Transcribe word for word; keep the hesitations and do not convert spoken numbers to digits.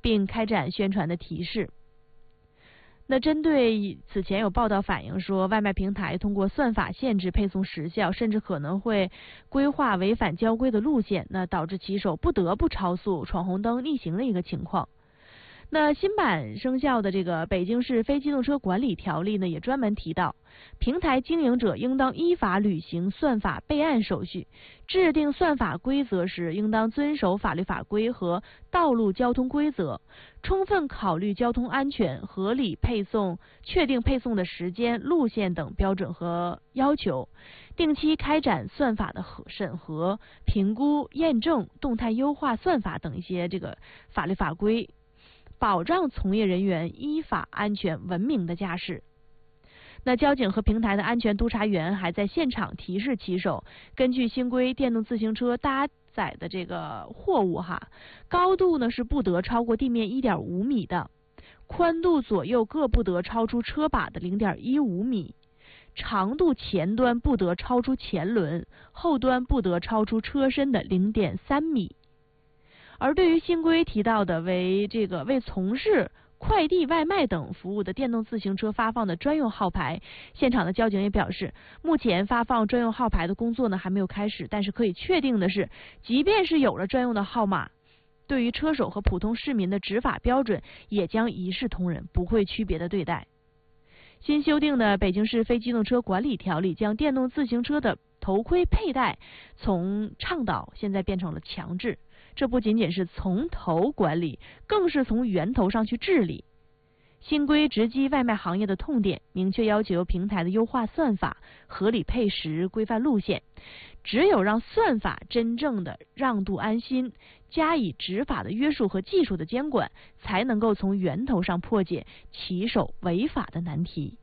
并开展宣传的提示。那针对此前有报道反映说，外卖平台通过算法限制配送时效，甚至可能会规划违反交规的路线，那导致骑手不得不超速、闯红灯、逆行的一个情况。那新版生效的这个《北京市非机动车管理条例》呢，也专门提到，平台经营者应当依法履行算法备案手续，制定算法规则时，应当遵守法律法规和道路交通规则，充分考虑交通安全，合理配送，确定配送的时间、路线等标准和要求，定期开展算法的审核、评估、验证、动态优化算法等一些这个法律法规，保障从业人员依法、安全、文明的驾驶。那交警和平台的安全督察员还在现场提示骑手，根据新规，电动自行车搭载的这个货物哈，高度呢是不得超过地面 一点五米的，宽度左右各不得超出车把的 零点一五米，长度前端不得超出前轮，后端不得超出车身的 零点三米。而对于新规提到的为这个为从事快递、外卖等服务的电动自行车发放的专用号牌，现场的交警也表示，目前发放专用号牌的工作呢还没有开始，但是可以确定的是，即便是有了专用的号码，对于车手和普通市民的执法标准也将一视同仁，不会区别的对待。新修订的《北京市非机动车管理条例》将电动自行车的头盔佩戴从倡导现在变成了强制，这不仅仅是从头管理，更是从源头上去治理。新规直击外卖行业的痛点，明确要求平台的优化算法、合理配时、规范路线。只有让算法真正的让渡安心，加以执法的约束和技术的监管，才能够从源头上破解骑手违法的难题。